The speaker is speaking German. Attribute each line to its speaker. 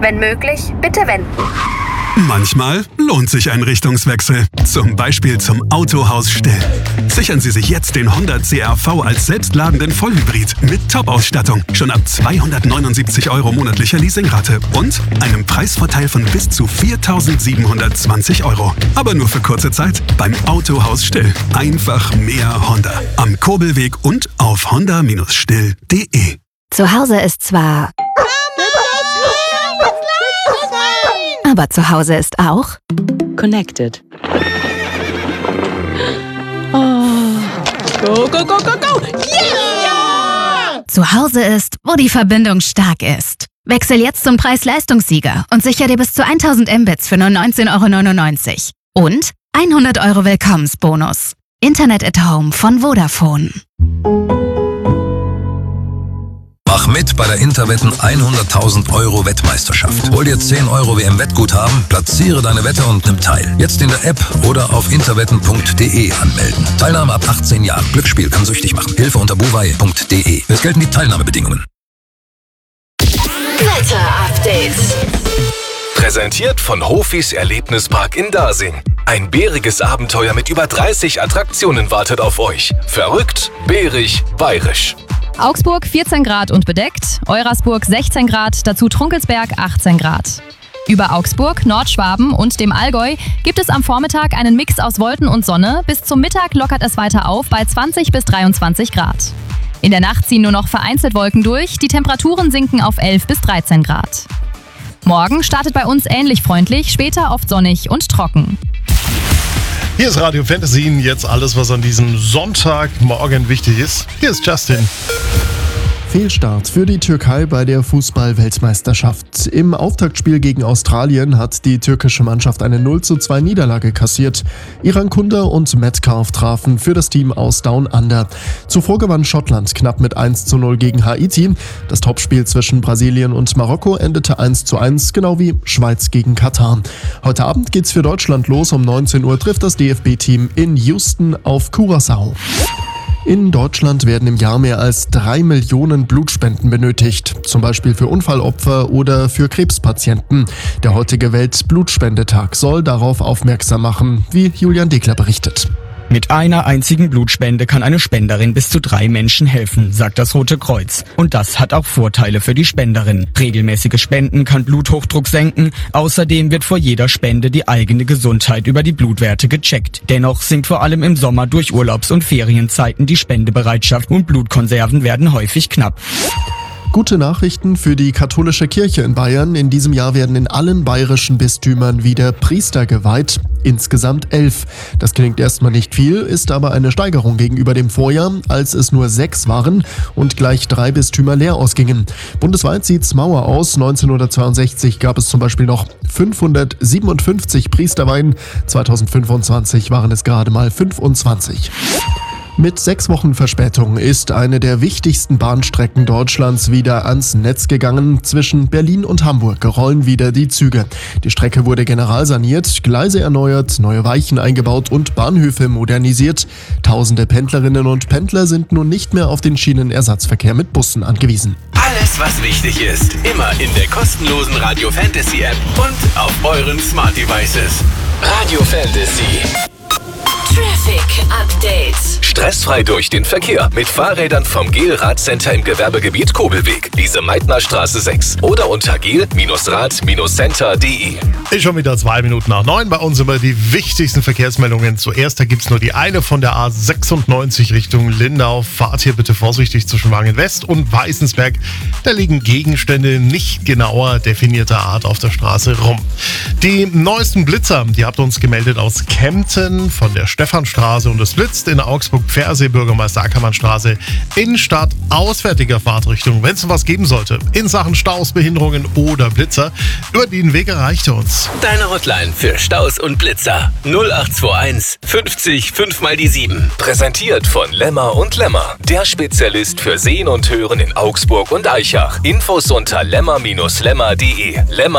Speaker 1: Wenn möglich, bitte wenden.
Speaker 2: Manchmal lohnt sich ein Richtungswechsel. Zum Beispiel zum Autohaus Still. Sichern Sie sich jetzt den Honda CR-V als selbstladenden Vollhybrid mit Top-Ausstattung. Schon ab 279 € monatlicher Leasingrate und einem Preisvorteil von bis zu 4.720 €. Aber nur für kurze Zeit beim Autohaus Still. Einfach mehr Honda. Am Kurbelweg und auf honda-still.de.
Speaker 3: Zu Hause ist zwar... Aber zu Hause ist auch
Speaker 4: Connected. Oh. Go, go, go, go, go! Yeah!
Speaker 3: Zu Hause ist, wo die Verbindung stark ist. Wechsel jetzt zum Preis-Leistungssieger und sicher dir bis zu 1000 Mbits für nur 19,99 € und 100 € Willkommensbonus. Internet at Home von Vodafone.
Speaker 5: Mach mit bei der Interwetten 100.000 € Wettmeisterschaft. Hol dir 10 € WM-Wettguthaben, platziere deine Wette und nimm teil. Jetzt in der App oder auf interwetten.de anmelden. Teilnahme ab 18 Jahren. Glücksspiel kann süchtig machen. Hilfe unter buwei.de. Es gelten die Teilnahmebedingungen.
Speaker 6: Wetter-Update.
Speaker 7: Präsentiert von Hofis Erlebnispark in Dasing. Ein bäriges Abenteuer mit über 30 Attraktionen wartet auf euch. Verrückt, bärig, bayerisch.
Speaker 8: Augsburg 14 Grad und bedeckt, Eurasburg 16 Grad, dazu Trunkelsberg 18 Grad. Über Augsburg, Nordschwaben und dem Allgäu gibt es am Vormittag einen Mix aus Wolken und Sonne. Bis zum Mittag lockert es weiter auf bei 20 bis 23 Grad. In der Nacht ziehen nur noch vereinzelt Wolken durch, die Temperaturen sinken auf 11 bis 13 Grad. Morgen startet bei uns ähnlich freundlich, später oft sonnig und trocken.
Speaker 9: Hier ist Radio Fantasy, jetzt alles, was an diesem Sonntagmorgen wichtig ist. Hier ist Justin.
Speaker 10: Fehlstart für die Türkei bei der Fußball-Weltmeisterschaft. Im Auftaktspiel gegen Australien hat die türkische Mannschaft eine 0:2 Niederlage kassiert. Iran Kunda und Metcalf trafen für das Team aus Down Under. Zuvor gewann Schottland knapp mit 1:0 gegen Haiti. Das Topspiel zwischen Brasilien und Marokko endete 1:1, genau wie Schweiz gegen Katar. Heute Abend geht's für Deutschland los. Um 19 Uhr trifft das DFB-Team in Houston auf Curaçao. In Deutschland werden im Jahr mehr als 3 Millionen Blutspenden benötigt, zum Beispiel für Unfallopfer oder für Krebspatienten. Der heutige Weltblutspendetag soll darauf aufmerksam machen, wie Julian Degler berichtet.
Speaker 11: Mit einer einzigen Blutspende kann eine Spenderin bis zu 3 Menschen helfen, sagt das Rote Kreuz. Und das hat auch Vorteile für die Spenderin. Regelmäßige Spenden kann Bluthochdruck senken. Außerdem wird vor jeder Spende die eigene Gesundheit über die Blutwerte gecheckt. Dennoch sinkt vor allem im Sommer durch Urlaubs- und Ferienzeiten die Spendebereitschaft und Blutkonserven werden häufig knapp.
Speaker 10: Gute Nachrichten für die katholische Kirche in Bayern. In diesem Jahr werden in allen bayerischen Bistümern wieder Priester geweiht. Insgesamt 11. Das klingt erstmal nicht viel, ist aber eine Steigerung gegenüber dem Vorjahr, als es nur 6 waren und gleich 3 Bistümer leer ausgingen. Bundesweit sieht's mauer aus. 1962 gab es zum Beispiel noch 557 Priesterweihen. 2025 waren es gerade mal 25. Mit 6 Wochen Verspätung ist eine der wichtigsten Bahnstrecken Deutschlands wieder ans Netz gegangen. Zwischen Berlin und Hamburg rollen wieder die Züge. Die Strecke wurde generalsaniert, Gleise erneuert, neue Weichen eingebaut und Bahnhöfe modernisiert. Tausende Pendlerinnen und Pendler sind nun nicht mehr auf den Schienenersatzverkehr mit Bussen angewiesen.
Speaker 7: Alles, was wichtig ist, immer in der kostenlosen Radio Fantasy App und auf euren Smart Devices. Radio Fantasy.
Speaker 6: Traffic Update.
Speaker 7: Stressfrei durch den Verkehr mit Fahrrädern vom GEL Radcenter im Gewerbegebiet Kobelweg, Lise Meitner Straße 6 oder unter gel-rad-center.de.
Speaker 9: Ist schon wieder 2 Minuten nach 9. Bei uns immer die wichtigsten Verkehrsmeldungen. Zuerst, da gibt es nur die eine von der A96 Richtung Lindau. Fahrt hier bitte vorsichtig zwischen Wangen West und Weißensberg. Da liegen Gegenstände nicht genauer definierter Art auf der Straße rum. Die neuesten Blitzer, die habt ihr uns gemeldet aus Kempten von der Stephanstraße und es blitzt in Augsburg-Pfersee, Bürgermeister Ackermannstraße, Innenstadt, auswärtiger Fahrtrichtung. Wenn es was geben sollte in Sachen Staus, Behinderungen oder Blitzer, über den Weg erreicht ihr uns.
Speaker 7: Deine Hotline für Staus und Blitzer 0821 50 5 mal die 7. Präsentiert von Lemmer und Lemmer, der Spezialist für Sehen und Hören in Augsburg und Aichach. Infos unter lemmer-lemmer.de. Lemmer